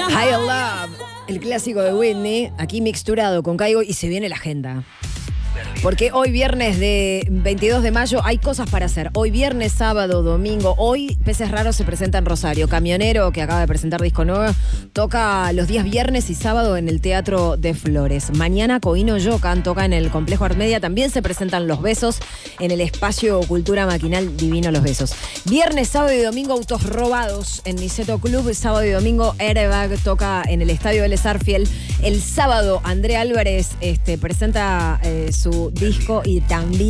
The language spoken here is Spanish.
Higher Love, el clásico de Whitney, aquí mixturado con Caigo y se viene la agenda. Porque hoy viernes de 22 de mayo hay cosas para hacer. Hoy viernes, sábado, domingo. Hoy Peces Raros se presenta en Rosario. Camionero, que acaba de presentar disco nuevo, toca los días viernes y sábado en el Teatro de Flores. Mañana Coino Yocan toca en el Complejo Art Media. También se presentan Los Besos en el espacio Cultura Maquinal Divino Los Besos. Viernes, sábado y domingo Autos Robados en Niceto Club. Sábado y domingo Airbag toca en el Estadio Vélez Arfiel. El sábado Andrea Álvarez presenta su disco y también